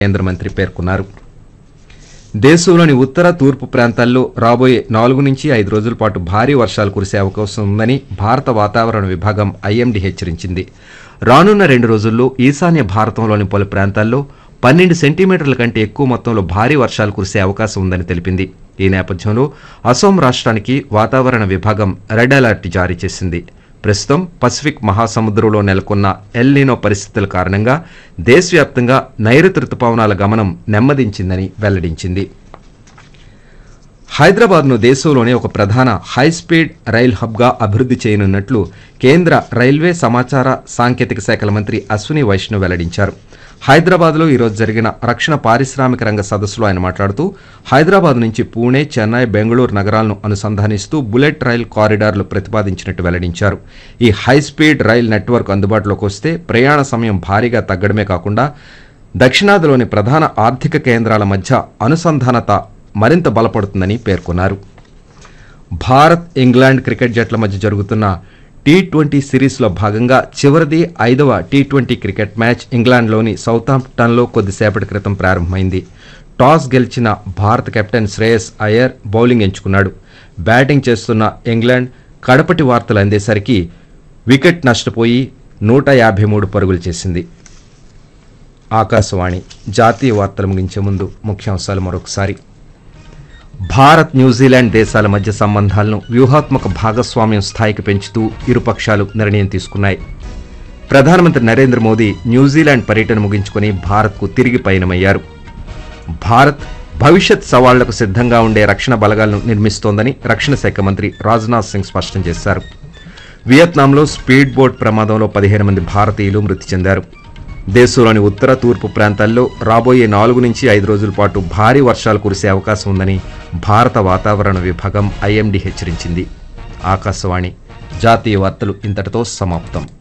కేంద్ర మంత్రి పేర్కొన్నారు. దేశంలోని ఉత్తర తూర్పు ప్రాంతాల్లో రాబోయే 4 నుంచి 5 రోజుల పాటు భారీ వర్షాలు కురిసే అవకాశం ఉందని భారత వాతావరణ విభాగం ఐఎండీ హెచ్చరించింది. రానున్న 2 రోజుల్లో ఈశాన్య భారతంలోని పలు ప్రాంతాల్లో 12 సెంటీమీటర్ల కంటే ఎక్కువ మొత్తంలో భారీ వర్షాలు కురిసే అవకాశం ఉందని తెలిపింది. ఈ నేపథ్యంలో అసోం రాష్ట్రానికి వాతావరణ విభాగం రెడ్ అలర్ట్ జారీ చేసింది. ప్రస్తుతం పసిఫిక్ మహాసముద్రంలో నెలకొన్న ఎల్ నినో పరిస్థితుల కారణంగా దేశవ్యాప్తంగా నైరుతి రుతుపవనాల గమనం నెమ్మదించిందని వెల్లడించింది. హైదరాబాద్ను దేశంలోనే ఒక ప్రధాన హైస్పీడ్ రైల్ హబ్గా అభివృద్ధి చేయనున్నట్లు కేంద్ర రైల్వే సమాచార సాంకేతిక శాఖల మంత్రి అశ్విని వైష్ణవ్ వెల్లడించారు. హైదరాబాద్లో ఈరోజు జరిగిన రక్షణ పారిశ్రామిక రంగ సదస్సులో ఆయన మాట్లాడుతూ హైదరాబాద్ నుంచి పూణే, చెన్నై, బెంగళూరు నగరాలను అనుసంధానిస్తూ బుల్లెట్ రైల్ కారిడార్లు ప్రతిపాదించినట్టు వెల్లడించారు. ఈ హైస్పీడ్ రైల్ నెట్వర్క్ అందుబాటులోకి వస్తే ప్రయాణ సమయం భారీగా తగ్గడమే కాకుండా దక్షిణాదిలోని ప్రధాన ఆర్థిక కేంద్రాల మధ్య అనుసంధానత మరింత బలపడుతుందని పేర్కొన్నారు. భారత్, ఇంగ్లాండ్ క్రికెట్ జట్ల మధ్య జరుగుతున్న టీ20 సిరీస్లో భాగంగా చివరిది 5వ టీ20 క్రికెట్ మ్యాచ్ ఇంగ్లాండ్లోని సౌతాంప్టన్లో కొద్దిసేపటి క్రితం ప్రారంభమైంది. టాస్ గెలిచిన భారత కెప్టెన్ శ్రేయస్ అయ్యర్ బౌలింగ్ ఎంచుకున్నాడు. బ్యాటింగ్ చేస్తున్న ఇంగ్లాండ్ కడపటి వార్తలు అందేసరికి వికెట్ నష్టపోయి 153 పరుగులు చేసింది. ఆకాశవాణి జాతీయ వార్తలు ముగించే ముందు ముఖ్యాంశాలు మరొకసారి. భారత్, న్యూజిలాండ్ దేశాల మధ్య సంబంధాలను వ్యూహాత్మక భాగస్వామ్యం స్థాయికి పెంచుతూ ఇరుపక్షాలు నిర్ణయం తీసుకున్నాయి. ప్రధానమంత్రి నరేంద్ర మోదీ న్యూజిలాండ్ పర్యటన ముగించుకుని భారత్కు తిరిగి పయనమయ్యారు. భారత్ భవిష్యత్ సవాళ్లకు సిద్ధంగా ఉండే రక్షణ బలగాలను నిర్మిస్తోందని రక్షణ శాఖ మంత్రి రాజ్నాథ్ సింగ్ స్పష్టం చేశారు. వియత్నాంలో స్పీడ్ బోట్ ప్రమాదంలో 15 మంది భారతీయులు మృతి చెందారు. దేశంలోని ఉత్తర తూర్పు ప్రాంతాల్లో రాబోయే 4 నుంచి 5 రోజుల పాటు భారీ వర్షాలు కురిసే అవకాశం ఉందని భారత వాతావరణ విభాగం ఐఎండీ హెచ్చరించింది. ఆకాశవాణి జాతీయ వార్తలు ఇంతటితో సమాప్తం.